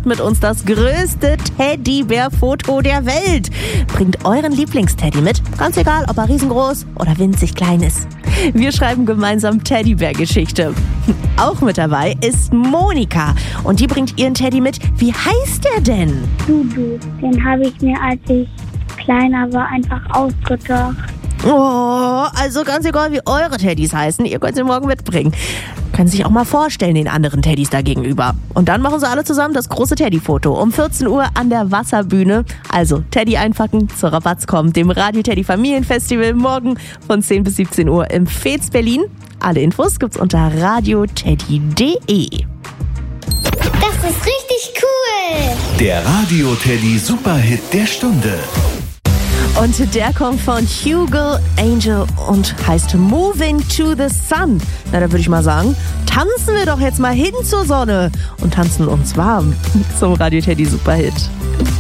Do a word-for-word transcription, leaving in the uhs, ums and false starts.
mit uns das größte Teddybär-Foto der Welt. Bringt euren Lieblingsteddy mit, ganz egal, ob er riesengroß oder winzig klein ist. Wir schreiben gemeinsam Teddybär-Geschichte. Auch mit dabei ist Monika und die bringt ihren Teddy mit. Wie heißt der denn? Dudu. Den habe ich mir, als ich kleiner war, einfach ausgedacht. Oh, also ganz egal, wie eure Teddys heißen, ihr könnt sie morgen mitbringen. Können sich auch mal vorstellen, den anderen Teddys da gegenüber. Und dann machen sie alle zusammen das große Teddy-Foto um vierzehn Uhr an der Wasserbühne. Also Teddy einpacken, zur Rabatz kommt, dem Radio-Teddy-Familienfestival morgen von zehn bis siebzehn Uhr im Fez Berlin. Alle Infos gibt's unter radioteddy punkt de. Das ist richtig cool! Der Radio-Teddy Superhit der Stunde. Und der kommt von Hugo Angel und heißt Moving to the Sun. Na, da würde ich mal sagen, tanzen wir doch jetzt mal hin zur Sonne und tanzen uns warm zum Radio-Teddy Superhit.